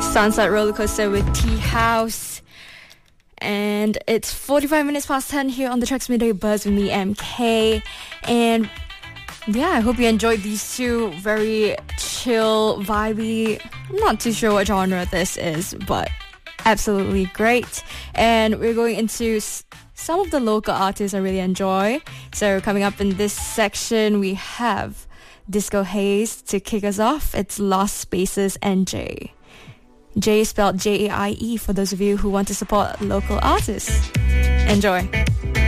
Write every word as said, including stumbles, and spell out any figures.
Sunset Roller Coaster with Tea House. And it's forty-five minutes past ten here on the Trax Midday Buzz with me, M K. And yeah, I hope you enjoyed these two very chill, vibey, I'm not too sure what genre this is, but absolutely great. And we're going into s- some of the local artists I really enjoy. So coming up in this section, we have Disco Haze to kick us off. It's Lost Spaces N J. J is spelled J A I E for those of you who want to support local artists. Enjoy.